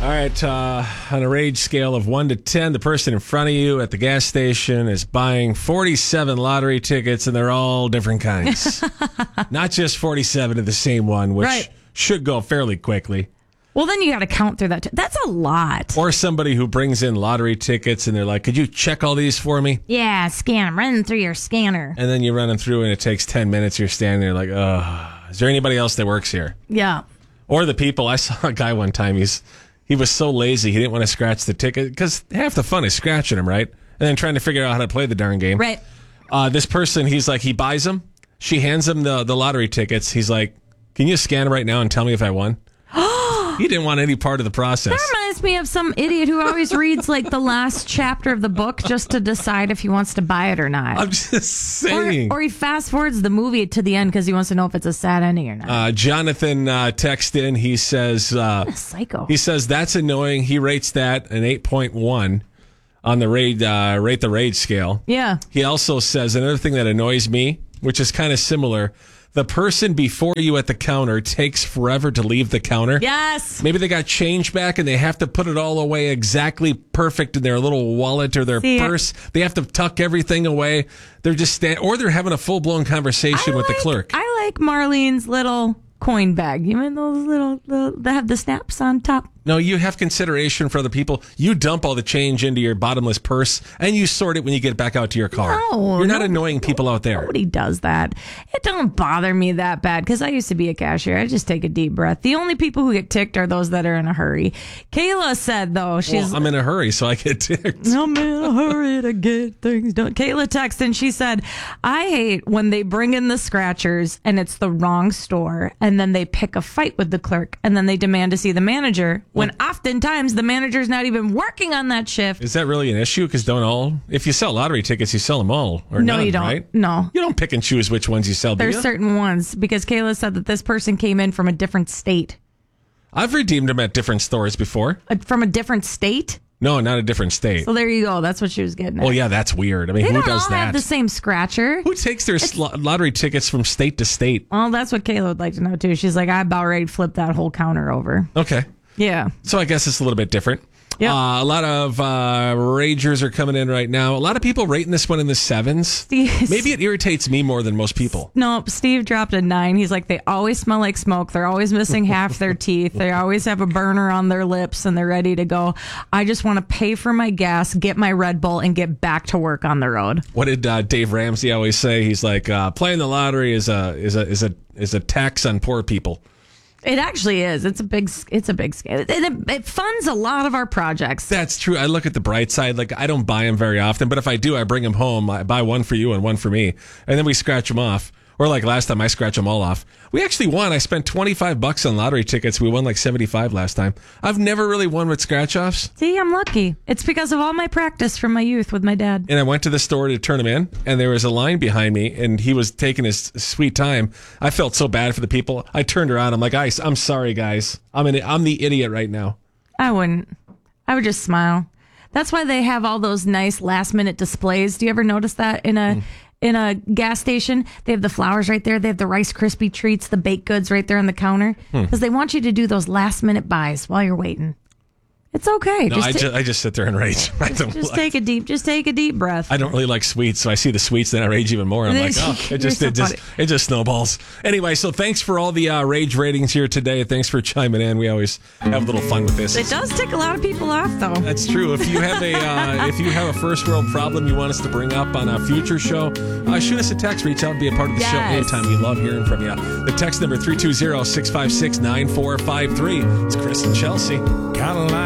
All right, on a rage scale of 1 to 10, the person in front of you at the gas station is buying 47 lottery tickets, and they're all different kinds. Not just 47 of the same one, which should go fairly quickly. Well, then you got to count through that. That's a lot. Or somebody who brings in lottery tickets, and they're like, could you check all these for me? Yeah, scan them. Run them through your scanner. And then you run them through, and it takes 10 minutes. You're standing there like, is there anybody else that works here? Yeah. Or the people. I saw a guy one time, he was so lazy, he didn't want to scratch the ticket, because half the fun is scratching them, right? And then trying to figure out how to play the darn game. Right. This person, he's like, he buys them. She hands him the lottery tickets. He's like, can you scan right now and tell me if I won? He didn't want any part of the process. That reminds me of some idiot who always reads like the last chapter of the book just to decide if he wants to buy it or not. I'm just saying. Or he fast forwards the movie to the end because he wants to know if it's a sad ending or not. Jonathan texted in. He says, psycho. He says, that's annoying. He rates that an 8.1 on the rate the rage scale. Yeah. He also says another thing that annoys me, which is kind of similar. The person before you at the counter takes forever to leave the counter. Yes. Maybe they got change back and they have to put it all away exactly perfect in their little wallet or their purse. They have to tuck everything away. They're just or they're having a full-blown conversation with the clerk. I like Marlene's little coin bag. You mean those little that have the snaps on top? No, you have consideration for other people. You dump all the change into your bottomless purse, and you sort it when you get back out to your car. No, you're not annoying people out there. Nobody does that. It don't bother me that bad because I used to be a cashier. I just take a deep breath. The only people who get ticked are those that are in a hurry. Kayla said, though, I'm in a hurry, so I get ticked. I'm in a hurry to get things done. Kayla texted and she said, I hate when they bring in the scratchers and it's the wrong store, and then they pick a fight with the clerk, and then they demand to see the manager. When oftentimes the manager's not even working on that shift. Is that really an issue? Because if you sell lottery tickets, you sell them all. Or no, none, you don't. Right? No. You don't pick and choose which ones you sell, There's certain ones, because Kayla said that this person came in from a different state. I've redeemed them at different stores before. From a different state? No, not a different state. So there you go. That's what she was getting at. Well, yeah, that's weird. I mean, who does that? They don't all have the same scratcher. Who takes their lottery tickets from state to state? Well, that's what Kayla would like to know, too. She's like, I about ready to flip that whole counter over. Okay. Yeah. So I guess it's a little bit different. Yep. A lot of ragers are coming in right now. A lot of people rating this one in the 7s. Maybe it irritates me more than most people. No, Steve dropped a 9. He's like, they always smell like smoke. They're always missing half their teeth. They always have a burner on their lips and they're ready to go. I just want to pay for my gas, get my Red Bull, and get back to work on the road. What did Dave Ramsey always say? He's like, playing the lottery is a tax on poor people. It actually is. It's a big scale. It funds a lot of our projects. That's true. I look at the bright side. Like, I don't buy them very often, but if I do, I bring them home. I buy one for you and one for me, and then we scratch them off. Or like last time, I scratch them all off. We actually won. I spent $25 on lottery tickets. We won like 75 last time. I've never really won with scratch-offs. See, I'm lucky. It's because of all my practice from my youth with my dad. And I went to the store to turn them in, and there was a line behind me, and he was taking his sweet time. I felt so bad for the people. I turned around. I'm like, I'm sorry, guys. I'm the idiot right now. I wouldn't. I would just smile. That's why they have all those nice last-minute displays. Do you ever notice that in a gas station? They have the flowers right there. They have the Rice Krispie treats, the baked goods right there on the counter. Because they want you to do those last-minute buys while you're waiting. It's okay. No, I just sit there and rage. Take a deep breath. I don't really like sweets, so I see the sweets, then I rage even more. I'm like, it just snowballs. Anyway, so thanks for all the rage ratings here today. Thanks for chiming in. We always have a little fun with this. It does tick a lot of people off, though. That's true. If you have a first world problem you want us to bring up on a future show, shoot us a text. Reach out and be a part of the show anytime. We love hearing from you. The text number 320-656-9453. It's Chris and Chelsea.